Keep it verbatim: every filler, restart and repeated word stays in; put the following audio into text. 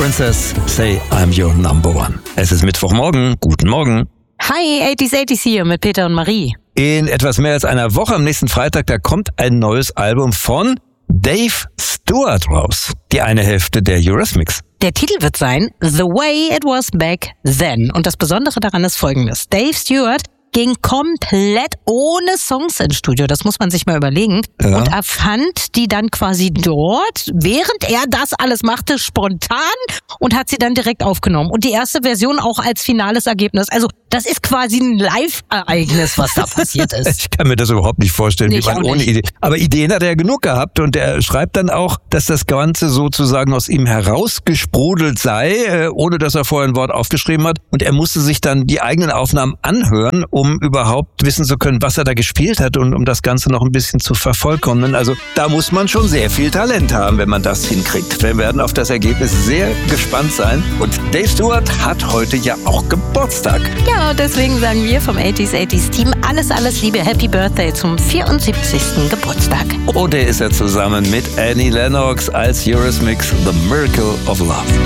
Princess, say I'm your number one. Es ist Mittwochmorgen, guten Morgen. Hi, achtziger achtziger hier mit Peter und Marie. In etwas mehr als einer Woche, am nächsten Freitag, da kommt ein neues Album von Dave Stewart raus. Die eine Hälfte der Eurythmics. Der Titel wird sein The Way It Was Back Then. Und das Besondere daran ist Folgendes. Dave Stewart ging komplett ohne Songs ins Studio. Das muss man sich mal überlegen. Ja. Und er fand die dann quasi dort, während er das alles machte, spontan und hat sie dann direkt aufgenommen. Und die erste Version auch als finales Ergebnis. Also das ist quasi ein Live-Ereignis, was da passiert ist. Ich kann mir das überhaupt nicht vorstellen, ich wie man ohne Idee. Aber Ideen hat er ja genug gehabt und er schreibt dann auch, dass das Ganze sozusagen aus ihm herausgesprudelt sei, ohne dass er vorher ein Wort aufgeschrieben hat. Und er musste sich dann die eigenen Aufnahmen anhören, um überhaupt wissen zu können, was er da gespielt hat und um das Ganze noch ein bisschen zu vervollkommnen. Also da muss man schon sehr viel Talent haben, wenn man das hinkriegt. Wir werden auf das Ergebnis sehr gespannt sein. Und Dave Stewart hat heute ja auch Geburtstag. Ja, deswegen sagen wir vom achtziger achtziger Team alles, alles Liebe, Happy Birthday zum vierundsiebzigsten Geburtstag. Und er ist ja zusammen mit Annie Lennox als Eurythmics The Miracle of Love.